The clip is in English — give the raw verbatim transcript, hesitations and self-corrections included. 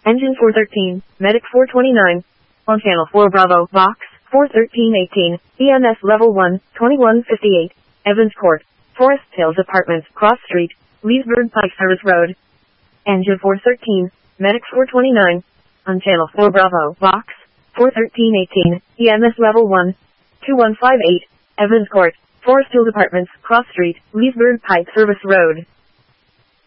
Engine four thirteen, Medic four twenty-nine. On Channel four Bravo, Vox, four thirteen eighteen, E M S Level one, twenty-one fifty-eight, Evans Court, Forest Hills Apartments, Cross Street, Leesburg Pike Service Road. Engine four thirteen, Medic four twenty-nine. On Channel four Bravo, Vox, four thirteen eighteen, E M S Level one, twenty-one fifty-eight, Evans Court, Forest Hills Apartments, Cross Street, Leesburg Pike Service Road.